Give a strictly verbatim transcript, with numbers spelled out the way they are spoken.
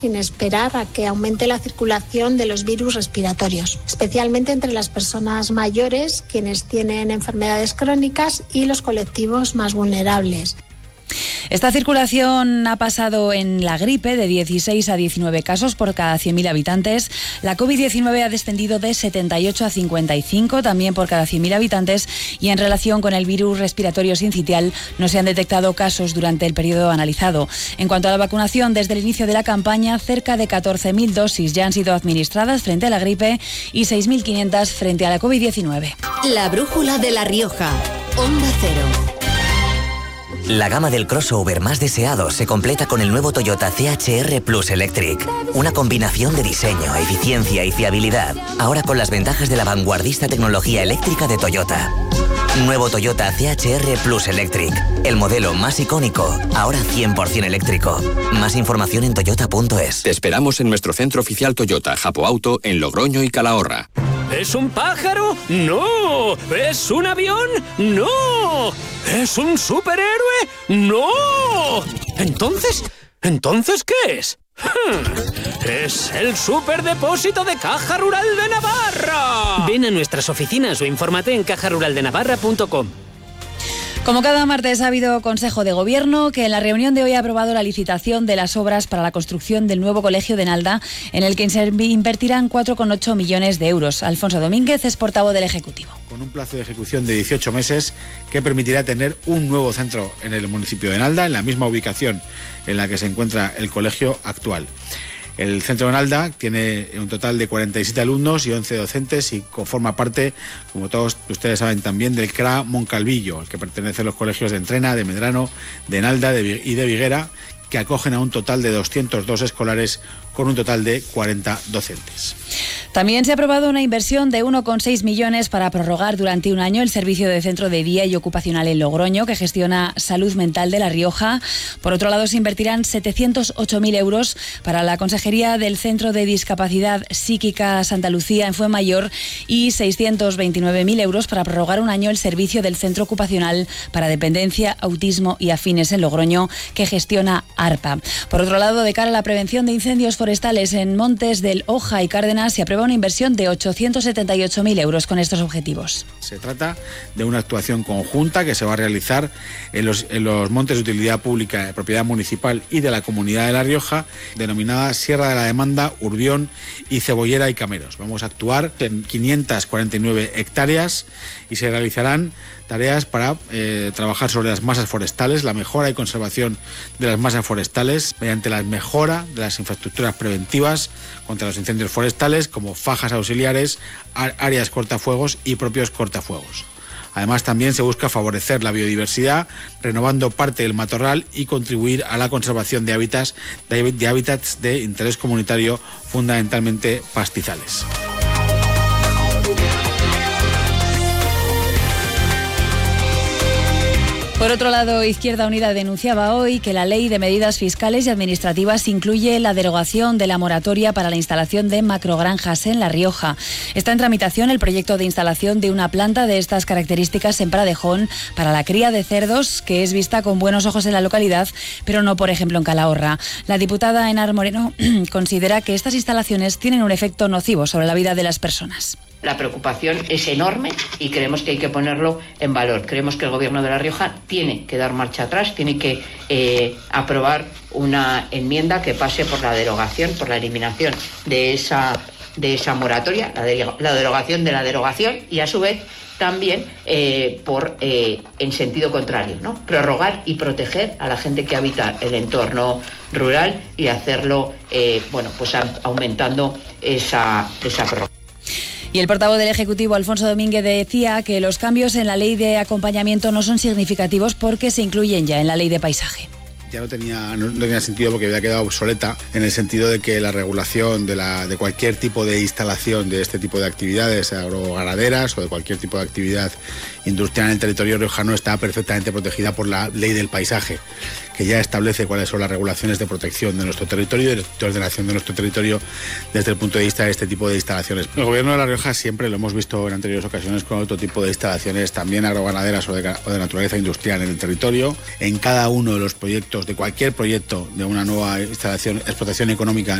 sin esperar a que aumente la circulación de los virus respiratorios, especialmente entre las personas mayores, quienes tienen enfermedades crónicas y los colectivos más vulnerables. Esta circulación ha pasado en la gripe de dieciséis a diecinueve casos por cada cien mil habitantes. La covid diecinueve ha descendido de setenta y ocho a cincuenta y cinco también por cada cien mil habitantes, y en relación con el virus respiratorio sincitial no se han detectado casos durante el periodo analizado. En cuanto a la vacunación, desde el inicio de la campaña, cerca de catorce mil dosis ya han sido administradas frente a la gripe y seis mil quinientas frente a la covid diecinueve. La brújula de La Rioja. Onda Cero. La gama del crossover más deseado se completa con el nuevo Toyota C H R Plus Electric. Una combinación de diseño, eficiencia y fiabilidad. Ahora con las ventajas de la vanguardista tecnología eléctrica de Toyota. Nuevo Toyota C H R Plus Electric. El modelo más icónico, ahora cien por ciento eléctrico. Más información en toyota punto es. Te esperamos en nuestro centro oficial Toyota, Japo Auto, en Logroño y Calahorra. ¿Es un pájaro? ¡No! ¿Es un avión? ¡No! ¿Es un superhéroe? ¡No! ¿Entonces? ¿Entonces qué es? Hmm, ¡es el superdepósito de Caja Rural de Navarra! Ven a nuestras oficinas o infórmate en caja rural de navarra punto com. Como cada martes ha habido Consejo de Gobierno, que en la reunión de hoy ha aprobado la licitación de las obras para la construcción del nuevo colegio de Nalda, en el que se invertirán cuatro coma ocho millones de euros. Alfonso Domínguez es portavoz del Ejecutivo. Con un plazo de ejecución de dieciocho meses que permitirá tener un nuevo centro en el municipio de Nalda, en la misma ubicación en la que se encuentra el colegio actual. El centro de Nalda tiene un total de cuarenta y siete alumnos y once docentes y forma parte, como todos ustedes saben también, del C R A Moncalvillo, al que pertenecen los colegios de Entrena, de Medrano, de Nalda de, y de Viguera, que acogen a un total de doscientos dos escolares con un total de cuarenta docentes. También se ha aprobado una inversión de uno coma seis millones para prorrogar durante un año el servicio de centro de día y ocupacional en Logroño, que gestiona Salud Mental de La Rioja. Por otro lado, se invertirán setecientos ocho mil euros para la Consejería del Centro de Discapacidad Psíquica Santa Lucía en Fuenmayor y seiscientos veintinueve mil euros para prorrogar un año el servicio del Centro Ocupacional para Dependencia, Autismo y Afines en Logroño, que gestiona ARPA. Por otro lado, de cara a la prevención de incendios forestales en Montes del Oja y Cárdenas, se aprueba una inversión de ochocientos setenta y ocho mil euros con estos objetivos. Se trata de una actuación conjunta que se va a realizar en los, en los montes de utilidad pública de propiedad municipal y de la Comunidad de La Rioja, denominada Sierra de la Demanda, Urbión y Cebollera y Cameros. Vamos a actuar en quinientas cuarenta y nueve hectáreas y se realizarán tareas para eh, trabajar sobre las masas forestales, la mejora y conservación de las masas forestales mediante la mejora de las infraestructuras preventivas contra los incendios forestales, como fajas auxiliares, áreas cortafuegos y propios cortafuegos. Además, también se busca favorecer la biodiversidad, renovando parte del matorral y contribuir a la conservación de hábitats de, de hábitats de interés comunitario, fundamentalmente pastizales. Por otro lado, Izquierda Unida denunciaba hoy que la Ley de Medidas Fiscales y Administrativas incluye la derogación de la moratoria para la instalación de macrogranjas en La Rioja. Está en tramitación el proyecto de instalación de una planta de estas características en Pradejón para la cría de cerdos, que es vista con buenos ojos en la localidad, pero no, por ejemplo, en Calahorra. La diputada Enar Moreno considera que estas instalaciones tienen un efecto nocivo sobre la vida de las personas. La preocupación es enorme y creemos que hay que ponerlo en valor. Creemos que el Gobierno de La Rioja tiene que dar marcha atrás, tiene que eh, aprobar una enmienda que pase por la derogación, por la eliminación de esa, de esa moratoria, la, de, la derogación de la derogación y a su vez también eh, por eh, en sentido contrario, ¿no? Prorrogar y proteger a la gente que habita el entorno rural y hacerlo, eh, bueno, pues a, aumentando esa, esa prórroga. Y el portavoz del Ejecutivo, Alfonso Domínguez, decía que los cambios en la ley de acompañamiento no son significativos porque se incluyen ya en la ley de paisaje. Ya no tenía, no, no tenía sentido porque había quedado obsoleta en el sentido de que la regulación de, la, de cualquier tipo de instalación de este tipo de actividades agroganaderas o de cualquier tipo de actividad industrial en el territorio riojano está perfectamente protegida por la ley del paisaje, que ya establece cuáles son las regulaciones de protección de nuestro territorio y de la ordenación de nuestro territorio desde el punto de vista de este tipo de instalaciones. El Gobierno de La Rioja siempre lo hemos visto en anteriores ocasiones con otro tipo de instalaciones también agroganaderas o de, o de naturaleza industrial en el territorio. En cada uno de los proyectos, de cualquier proyecto de una nueva instalación, explotación económica